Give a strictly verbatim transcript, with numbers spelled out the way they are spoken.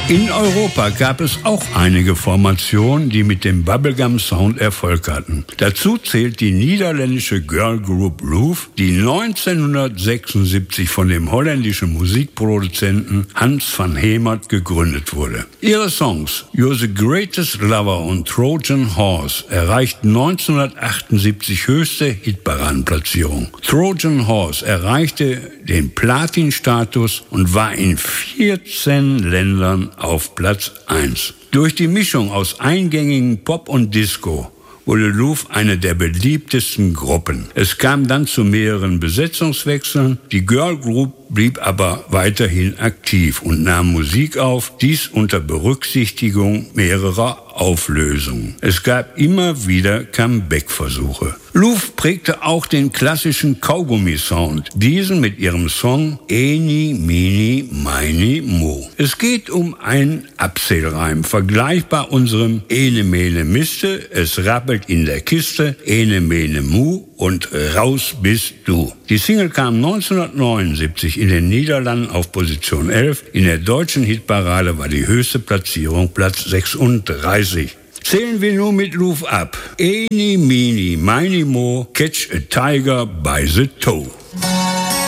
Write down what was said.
In Europa gab es auch einige Formationen, die mit dem Bubblegum-Sound Erfolg hatten. Dazu zählt die niederländische Girl Group Loof, die neunzehnhundertsechsundsiebzig von dem holländischen Musikproduzenten Hans van Hemert gegründet wurde. Ihre Songs You're the Greatest Lover und Trojan Horse erreichten neunzehnhundertachtundsiebzig höchste Hitparadenplatzierung. Trojan Horse erreichte den Platin-Status und war in vierzehn Ländern auf Platz eins. Durch die Mischung aus eingängigen Pop und Disco wurde Loof eine der beliebtesten Gruppen. Es kam dann zu mehreren Besetzungswechseln. Die Girl Group blieb aber weiterhin aktiv und nahm Musik auf, dies unter Berücksichtigung mehrerer Auflösungen. Es gab immer wieder Comeback-Versuche. Loof prägte auch den klassischen Kaugummi-Sound, diesen mit ihrem Song Eeni, Meeni, Meini, Mo. Es geht um einen Abzählreim, vergleichbar unserem Ene, Mene, Miste, es rappelt in der Kiste, Ene, Mene, Mu und raus bist du. Die Single kam neunzehnhundertneunundsiebzig in den Niederlanden auf Position elf, in der deutschen Hitparade war die höchste Platzierung Platz sechsunddreißig. Zählen wir nur mit Loof ab. Eeni, Meeni, Meini, Mo, catch a tiger by the toe.